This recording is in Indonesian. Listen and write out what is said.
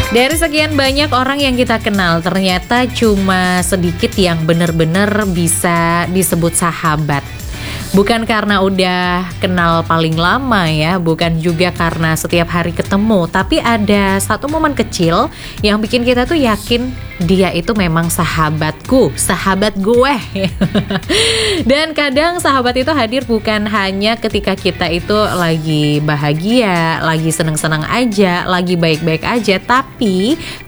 Dari sekian banyak orang yang kita kenal, ternyata cuma sedikit yang benar-benar bisa disebut sahabat. Bukan karena udah kenal paling lama ya, bukan juga karena setiap hari ketemu, tapi ada satu momen kecil yang bikin kita tuh yakin dia itu memang sahabatku, sahabat gue. Dan kadang sahabat itu hadir bukan hanya ketika kita itu lagi bahagia, lagi seneng-seneng aja, lagi baik-baik aja, tapi